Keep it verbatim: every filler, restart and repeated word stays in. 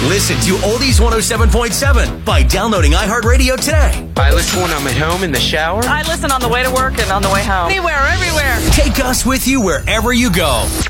Listen to Oldies one oh seven point seven by downloading iHeartRadio today. I listen when I'm at home in the shower. I listen on the way to work and on the way home. Anywhere, everywhere. Take us with you wherever you go.